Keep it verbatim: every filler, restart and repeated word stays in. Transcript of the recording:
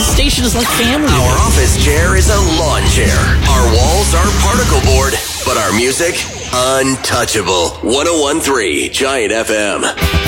station is like family. Our office chair is a lawn chair. Our walls are particle board, but our music, untouchable. one oh one point three Giant F M.